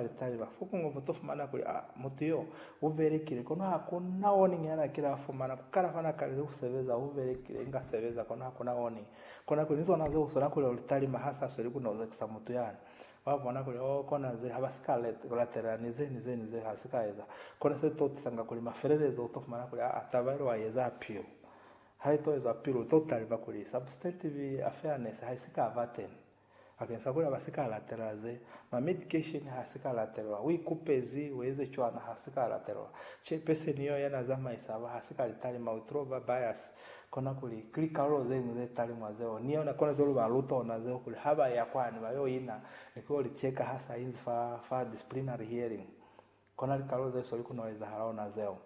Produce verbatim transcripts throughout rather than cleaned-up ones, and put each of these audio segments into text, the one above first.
litali bafuku ngo botofumana kuli ah mutuyo uberekire kono hakuna warning yana kila fumana kukara fana kali kusebeza uberekire ngasebeza kono hakuna warning kona kunizo nazo usona kule litali mahasa sori kunoza kisa mutu yana wabona kuli oh kona ze habasika lateral nize nize nize hasika eza kona se totsanga kuli mafererezo utofumana kuli ah tabairo ayeza appeal haito eza appeal totally bakuli substantive affairness haisika avaten akensa kula basika lateralize ma medication hasika lateral we kupezi weze chwana hasika lateral che pese niyo yana zama isaba hasika litali mautroba bias kona kuli clinical ze muze tali mwazeo niyo na kona zolo baluto na zeo kuli haba ya kwani bayo ina niko licheka hasa inzi fa fa disciplinary hearing kona likalo ze soli kunaweza harao na zeo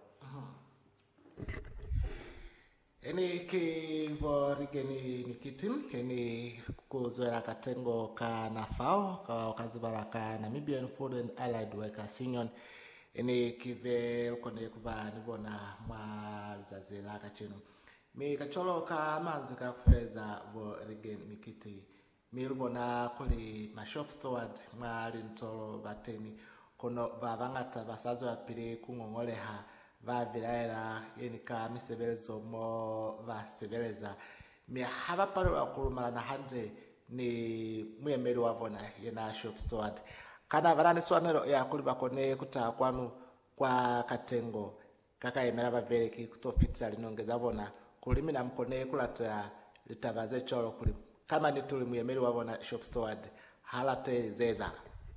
eni ki borigeni nikitim eni kuzoera katengo ka nafao ka kazibara ka Namibian Food and Allied Workers Union eni kive kone kuba nibona mwazazela kachino mi kacholo ka manzu ka kufreza borigeni nikiti mi rubona kuli ma shop steward mwali ntolo bateni kono babangata basazo yapire kungongoleha va viraera yenika misebelezo mo va sebeleza mi haba pale wakulumana na hande ni muyemeri wavona yena shop steward kana varani swanero ya kuliba kone kuta kwanu kwa katengo kaka yemera bavereki kutofitsa linongeza bona kulimina mkone kulata litabaze cholo kuli kama ni tuli muyemeri wavona shop steward halate zeza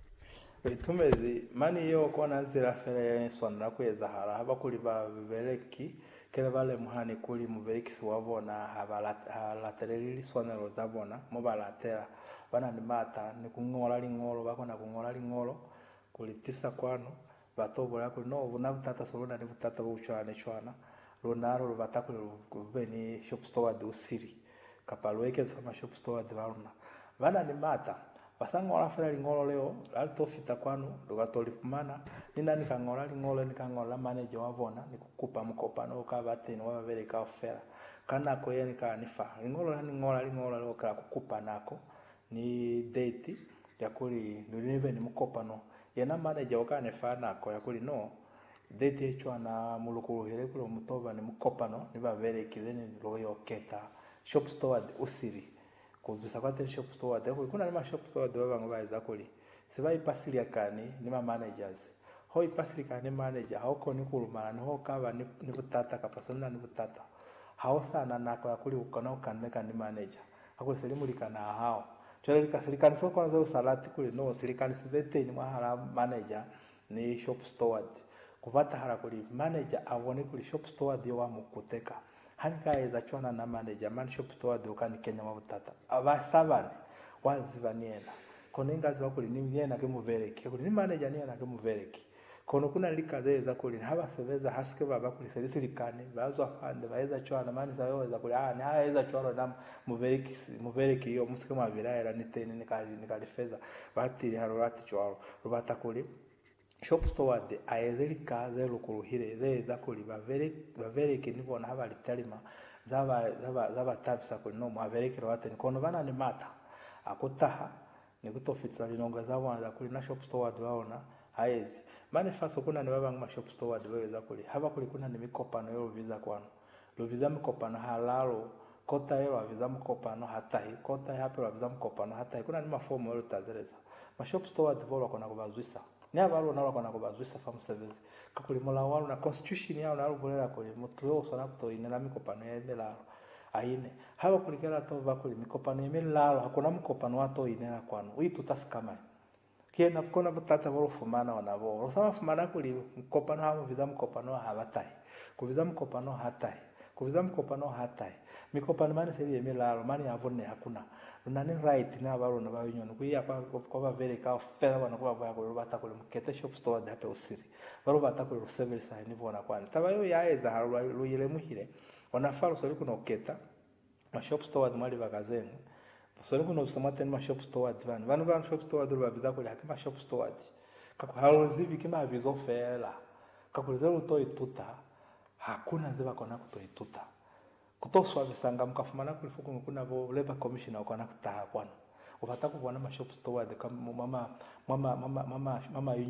itumezi mani yo kona nzira fere sonna kweza hara haba kuli ba bereki kele bale muhani kuli mubereki siwabona haba laterali sonna rozabona mo balatera bana ni mata ni kungola lingolo bakona kungola lingolo kuli tisa kwano batobora kuli no bunabutata solona ni butata buchane chwana lonaro rubatakuli kubeni shop steward usiri kapalweke sama shop steward baruna bana ni mata basanga wala fera lingolo leo alto fita kwanu lugatolifumana nina nikangora lingolo nikangora manager wabona nikukupa mkopano ka bateni wabere ka fera kana ko yeni ka nifa lingolo ni ngora lingolo leo ka kukupa nako ni date yakuri nurive ni mkopano yena manager wakane fa nako yakuri no date echo na mulukuruhere kulo mutoba ni mkopano ni babere kizeni loyo keta shop steward usiri kuzusa kwa shop steward yako kuna ni ma shop steward babango baza kuli sibai pasilia kani ni ma managers hoi pasilia kani manager hauko ni kulumana ni ho kaba ni ni butata kapasona ni butata hao sana nako yakuli ukona ukandeka ni manager hakuli selimulika na hao chole likasirikani soko kwanza usalati kuli no silikani sibete ni mahala manager ni shop steward kupata harakuli manager awone kuli shop steward yo wa mukuteka hanika eza chwana na manager man shop steward ukani Kenya mabutata abasabane wazibaniena konenga ziba kuli ni yena ke muvereki kuli ni manager ni yena ke muvereki kono kuna likazeza kuli haba seveza haske baba kuli serisilikane bazo afande baeza chwana mani sayo eza kuli ah ni haeza chwana na muvereki muvereki yo musike mabiraera ni teni ni kazi ni kalifeza batiri harorati chwaro rubata kuli shop steward ayezelika zero kuruhire zeza kuli bavere bavereke nibona haba litalima zaba zaba zaba tabisa kuli no mwavereke rawate kono bana ni mata akutaha nikutofitsa linonga zabana kuli na shop steward waona haezi manifesto kuna ni baba ngama shop steward weza kuli haba kuli kuna ni mikopano yo visa kwano lo visa mikopano halalo kota yo visa mikopano hatahi kota hapo visa mikopano hatahi kuna ni mafomu yo tazereza ma shop steward bolo kona kubazwisa ni abalo nalo kona kubazwisa farm service kakuli mola walo na constitution yao na rubolera kuli mutu yo sona kuto inela mikopano ya melalo aine haba kulikala to bakuli mikopano ya melalo hakuna mikopano wato inela kwano witu tasikama kiena kona batata bolo fumana wanabo rosama fumana kuli mkopano hamu viza mkopano habatai kuviza mkopano hatai kuviza mkopano hatai mikopano mani seri emelalo mani avone hakuna nani right na balo na bayinyoni kuya kwa kwa vere ka fera bana kwa baya ko bata ko mukete shop steward hape usiri balo bata ko service ha ni bona kwani tabayo yaeza haru yile muhire wanafaro sori kuno keta ma shop steward mali bagazenga sori kuno usomate ma shop steward van van van shop steward ba biza ko hakima shop steward kako harozi bikima bizo fela kako zero to ituta hakuna ziba kona kutoituta kutoswa bisanga mkafumana kulifuku kuna bo labor commissioner ukona kutaha kwano ufata kubona ma shop steward kama mama mama mama mama mama